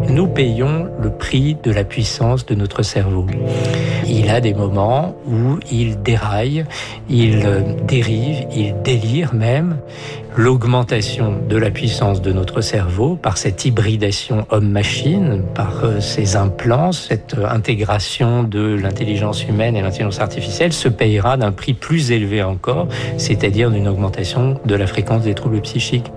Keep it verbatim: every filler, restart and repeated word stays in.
nous payons le prix de la puissance de notre cerveau. Il a des moments où il déraille, il dérive, il délire même. L'augmentation de la puissance de notre cerveau par cette hybridation homme-machine, par ces implants, cette intégration de l'intelligence humaine et l'intelligence artificielle se payera d'un prix plus élevé encore, c'est-à-dire d'une augmentation de la fréquence des troubles psychiques.